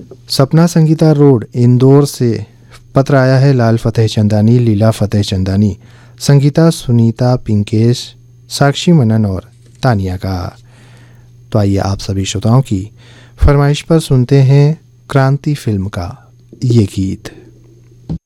Sapna Sangeeta road Indore से पत्र आया है लाल फतेह चंदानी, लीला फतेह चंदानी, संगीता, सुनीता, पिंकेश, साक्षी मनन और तानिया का। तो आइए आप सभी श्रोताओं की फरमाइश पर सुनते हैं क्रांति फिल्म का ये गीत।